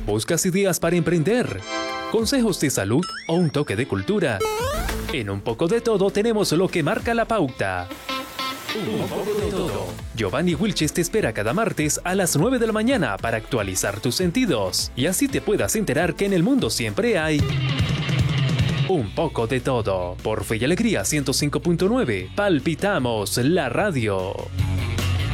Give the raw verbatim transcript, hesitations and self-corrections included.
¿Buscas ideas para emprender? ¿Consejos de salud o un toque de cultura? En Un Poco de Todo tenemos lo que marca la pauta. Un poco de todo. Giovanni Wilches te espera cada martes a las nueve de la mañana para actualizar tus sentidos y así te puedas enterar que en el mundo siempre hay un poco de todo. Por Fe y Alegría ciento cinco punto nueve, palpitamos la radio.